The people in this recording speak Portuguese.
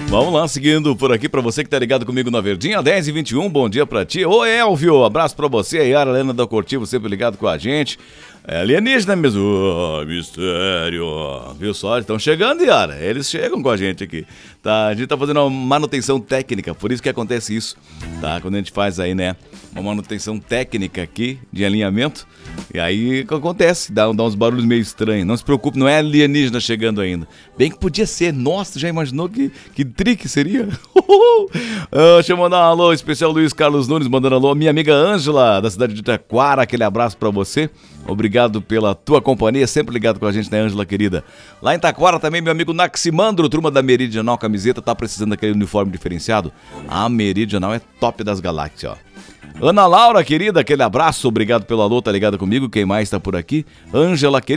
Vamos lá, seguindo por aqui pra você que tá ligado comigo na Verdinha, 10h21, bom dia pra ti. Ô Elvio, abraço pra você, a Yara Helena da Cortivo, sempre ligado com a gente. É alienígena mesmo, mistério, viu só? Estão chegando, Yara, eles chegam com a gente aqui. Tá, a gente tá fazendo uma manutenção técnica, por isso que acontece isso, tá? Quando a gente faz aí, né, uma manutenção técnica aqui, de alinhamento, e aí acontece, dá uns barulhos meio estranhos. Não se preocupe, não é alienígena chegando ainda. Bem que podia ser, nossa, já imaginou que trick seria? Deixa eu mandar um alô especial, Luiz Carlos Nunes, mandando alô, minha amiga Ângela, da cidade de Taquara, aquele abraço pra você. Obrigado pela tua companhia, sempre ligado com a gente, né, Ângela, querida? Lá em Taquara também, meu amigo Naximandro, turma da Meridional Camiseta, tá precisando daquele uniforme diferenciado? A Meridional é top das galáxias, ó. Ana Laura, querida, aquele abraço, obrigado pelo alô, tá ligado comigo? Quem mais tá por aqui? Ângela, querida.